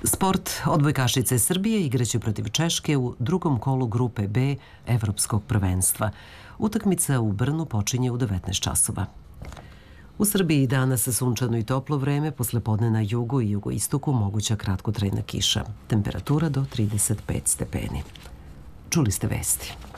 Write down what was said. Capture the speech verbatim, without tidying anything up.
Sport, odbojkašice Srbije igraće protiv Češke u drugom kolu grupe B Evropskog prvenstva. Utakmica u Brnu počinje u devetnaest časova. U Srbiji danas sunčano i toplo vreme, posle podne na jugu i jugoistoku moguća kratkotrajna kiša. Temperatura do trideset pet stepeni. Čuli ste vesti.